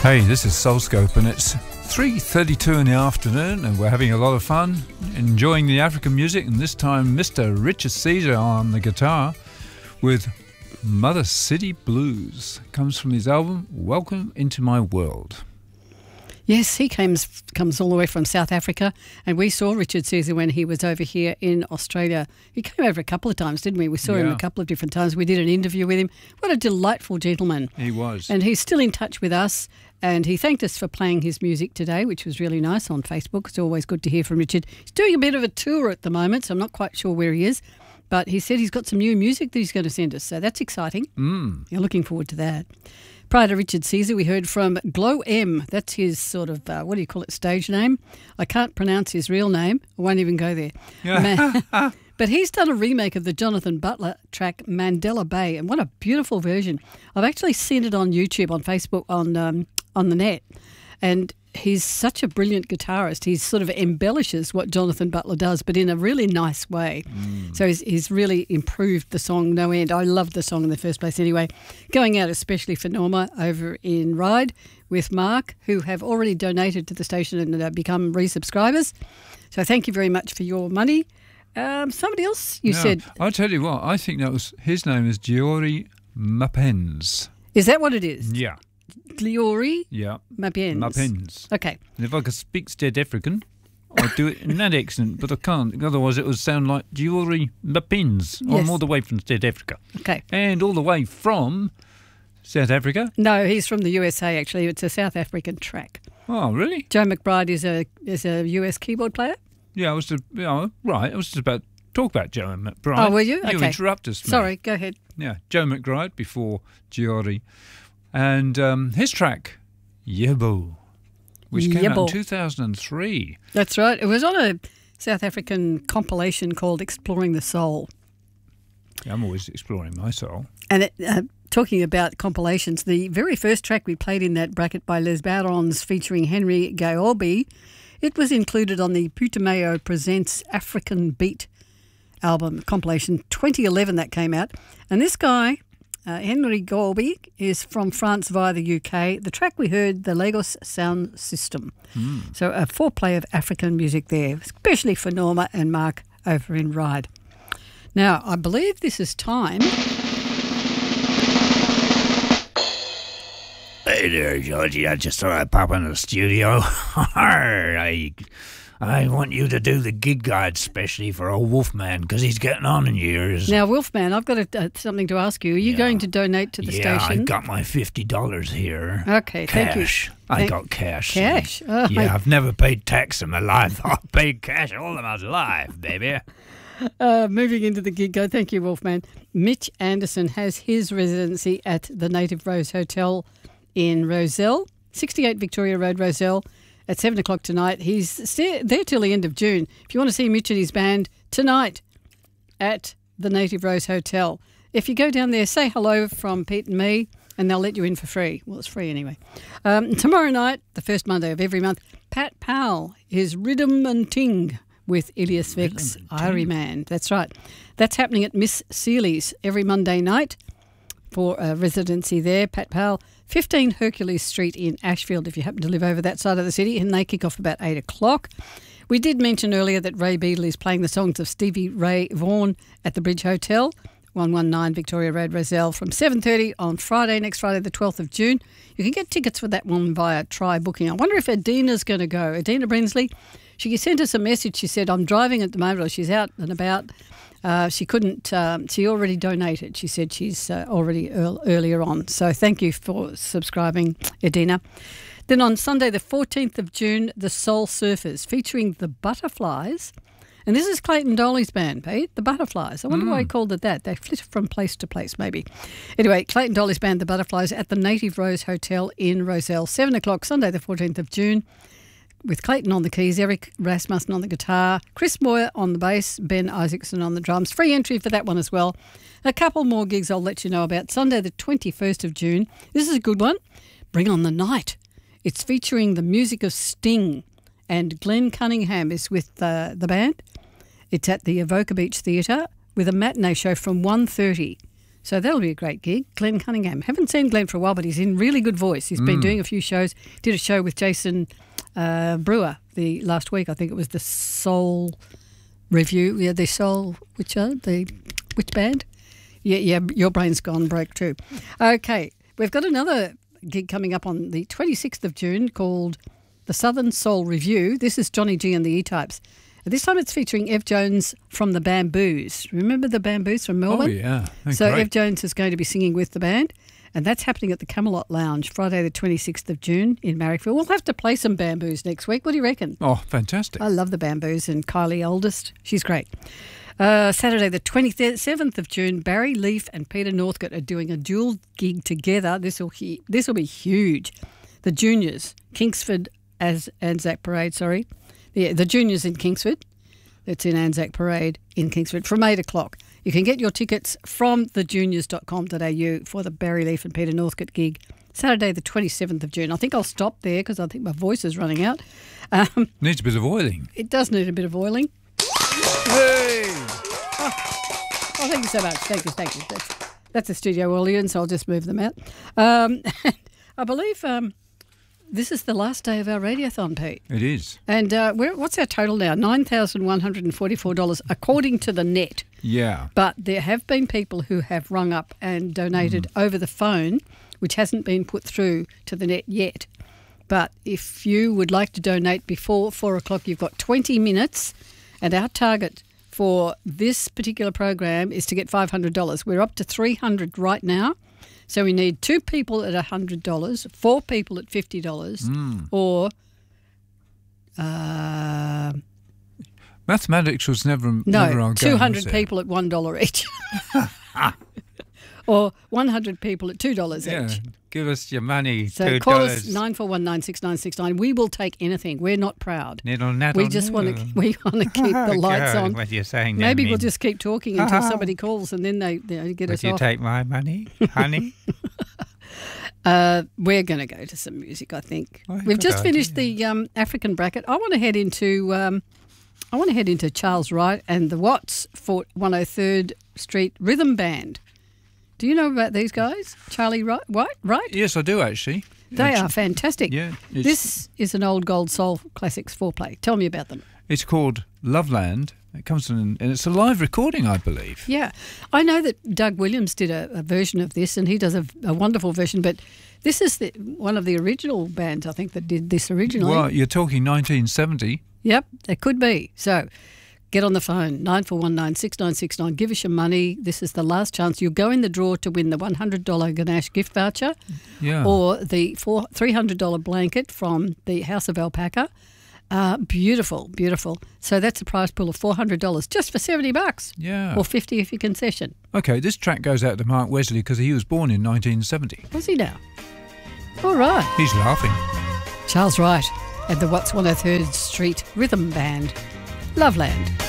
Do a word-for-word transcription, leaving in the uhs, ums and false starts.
Hey, this is Soulscope and it's three thirty-two in the afternoon and we're having a lot of fun enjoying the African music, and this time Mister Richard Caesar on the guitar with Mother City Blues. Comes from his album Welcome Into My World. Yes, he comes comes all the way from South Africa, and we saw Richard Caesar when he was over here in Australia. He came over a couple of times, didn't we? We saw yeah. him a couple of different times. We did an interview with him. What a delightful gentleman. He was. And he's still in touch with us, and he thanked us for playing his music today, which was really nice on Facebook. It's always good to hear from Richard. He's doing a bit of a tour at the moment, so I'm not quite sure where he is, but he said he's got some new music that he's going to send us, so that's exciting. Mm. You're looking forward to that. Prior to Richard Caesar, we heard from Glow M. That's his sort of, uh, what do you call it, stage name? I can't pronounce his real name. I won't even go there. Man, but he's done a remake of the Jonathan Butler track Mandela Bay, and what a beautiful version. I've actually seen it on YouTube, on Facebook, on um, on the net, and he's such a brilliant guitarist. He sort of embellishes what Jonathan Butler does, but in a really nice way. Mm. So he's, he's really improved the song no end. I loved the song in the first place anyway. Going out especially for Norma over in Ryde with Mark, who have already donated to the station and uh, become resubscribers. So thank you very much for your money. Um, somebody else, you no, said... I'll tell you what, I think that was, his name is Giori Mapens. Is that what it is? Yeah. Gliori Yeah. Mapens. Mapens. Okay. And if I could speak South African, I'd do it in that accent, but I can't. Otherwise it would sound like Giori Mapens. Yes. I'm all the way from South Africa. Okay. And all the way from South Africa. No, he's from the U S A, actually. It's a South African track. Oh, really? Joe McBride is a is a U S keyboard player. Yeah, I was just, you know, right. I was just about to talk about Joe McBride. Oh, were you? You okay. interrupt us, mate. Sorry, go ahead. Yeah, Joe McBride before Giori. And um, his track, Yebo, which came out Yebo. in two thousand three. That's right. It was on a South African compilation called Exploring the Soul. Yeah, I'm always exploring my soul. And it, uh, talking about compilations, the very first track we played in that bracket by Les Barons featuring Henry Gaobi, it was included on the Putumayo Presents African Beat album compilation, twenty eleven that came out. And this guy, uh, Henry Gaobi, is from France via the U K. The track we heard, the Lagos Sound System. Mm. So a foreplay of African music there, especially for Norma and Mark over in Ryde. Now, I believe this is time... Hey there, Georgie. I just thought I'd pop in the studio. I, I want you to do the gig guide specially for old Wolfman because he's getting on in years. Now, Wolfman, I've got a, uh, something to ask you. Are you yeah. going to donate to the yeah, station? I got my fifty dollars here. Okay, thank you. Cash. I Thank- got cash. Cash? Oh, yeah, my- I've never paid tax in my life. I've paid cash all of my life, baby. Uh, moving into the gig go. Thank you, Wolfman. Mitch Anderson has his residency at the Native Rose Hotel in Roselle, sixty-eight Victoria Road, Roselle, at seven o'clock tonight. He's st- there till the end of June. If you want to see Mitch and his band tonight at the Native Rose Hotel, if you go down there, say hello from Pete and me, and they'll let you in for free. Well, it's free anyway. Um, tomorrow night, the first Monday of every month, Pat Powell is Rhythm and Ting with Ilias Vex, Irie Man. That's right. That's happening at Miss Seeley's every Monday night for a residency there. Pat Powell, fifteen Hercules Street in Ashfield, if you happen to live over that side of the city, and they kick off about eight o'clock. We did mention earlier that Ray Beadle is playing the songs of Stevie Ray Vaughan at the Bridge Hotel, one nineteen Victoria Road, Roselle, from seven thirty on Friday, next Friday, the twelfth of June. You can get tickets for that one via Try Booking. I wonder if Adina's going to go. Adina Brinsley, she sent us a message. She said, I'm driving at the moment, or she's out and about. Uh, she couldn't, um, she already donated. She said she's uh, already earl- earlier on. So thank you for subscribing, Edina. Then on Sunday, the fourteenth of June, the Soul Surfers, featuring the Butterflies. And this is Clayton Dolly's band, Pete, the Butterflies. I wonder mm. why he called it that. They flit from place to place, maybe. Anyway, Clayton Dolly's band, the Butterflies, at the Native Rose Hotel in Roselle, seven o'clock, Sunday, the fourteenth of June. With Clayton on the keys, Eric Rasmussen on the guitar, Chris Moyer on the bass, Ben Isaacson on the drums. Free entry for that one as well. A couple more gigs I'll let you know about. Sunday the twenty-first of June. This is a good one. Bring on the Night. It's featuring the music of Sting, and Glenn Cunningham is with uh, the band. It's at the Avoca Beach Theatre with a matinee show from one thirty So that'll be a great gig. Glenn Cunningham. Haven't seen Glenn for a while, but he's in really good voice. He's been Mm. doing a few shows. Did a show with Jason uh, Brewer the last week. I think it was the Soul Review. Yeah, the Soul, which uh, the which band? Yeah, yeah. Your brain's gone broke too. Okay, we've got another gig coming up on the twenty-sixth of June called the Southern Soul Review. This is Johnny G and the E-Types. This time it's featuring Ev Jones from the Bamboos. Remember the Bamboos from Melbourne? Oh, yeah. They're So great. Ev Jones is going to be singing with the band, and that's happening at the Camelot Lounge Friday the twenty-sixth of June in Marrickville. We'll have to play some Bamboos next week. What do you reckon? Oh, fantastic. I love the Bamboos and Kylie Oldest. She's great. Uh, Saturday the twenty-seventh of June, Barry Leaf and Peter Northcote are doing a dual gig together. This will this will be huge. The Juniors, Kingsford as Anzac Parade, sorry. Yeah, the Juniors in Kingsford. It's in Anzac Parade in Kingsford from eight o'clock. You can get your tickets from the juniors dot com dot a u for the Barry Leaf and Peter Northcote gig. Saturday the twenty-seventh of June. I think I'll stop there because I think my voice is running out. Um, Needs a bit of oiling. it does need a bit of oiling. Hey! Oh, thank you so much. Thank you, thank you. That's, that's a studio audience. I'll just move them out. Um, I believe um, this is the last day of our radiothon, Pete. It is. And uh, we're, what's our total now? nine thousand one hundred forty-four dollars according to the net. Yeah. But there have been people who have rung up and donated Mm. over the phone, which hasn't been put through to the net yet. But if you would like to donate before four o'clock, you've got twenty minutes. And our target for this particular program is to get five hundred dollars. We're up to three hundred dollars right now. So we need two people at one hundred dollars, four people at fifty dollars, Mm. or uh, Mathematics was never, never no, our game, two hundred was it? people at one dollar each. Or one hundred people at two dollars Yeah. each. Give us your money. So two call us dollars. nine four one nine six nine six nine. We will take anything. We're not proud. Niddle, naddle, We just want to noodle. we want to keep the lights God, on. What you're saying there, Maybe we'll Min. just keep talking until somebody calls and then they, they get Would us you off. take my money, honey? Uh, we're going to go to some music, I think. Oh, We've good just idea. finished the um, African bracket. I want to head into um, I want to head into Charles Wright and the Watts for one oh third Street Rhythm Band. Do you know about these guys? Charlie Wright, White, right? Yes, I do actually. They Actu- are fantastic. Yeah. It's, This is an old gold soul classics foreplay. Tell me about them. it's called Loveland. It comes in, and it's a live recording, I believe. Yeah. I know that Doug Williams did a, a version of this and he does a, a wonderful version, but this is the, one of the original bands, I think, that did this originally. Well, you're talking nineteen seventy. Yep, it could be. So get on the phone, nine four one nine six nine six nine. Give us your money. This is the last chance. You'll go in the draw to win the one hundred dollars Ganache gift voucher Yeah. or the four, three hundred dollars blanket from the House of Alpaca. Uh, beautiful, beautiful. So that's a prize pool of four hundred dollars just for seventy bucks yeah. or fifty if you concession. Okay, this track goes out to Mark Wesley because he was born in nineteen seventy. Was he now? All right. He's laughing. Charles Wright and the Watts one oh third Street Rhythm Band. Loveland.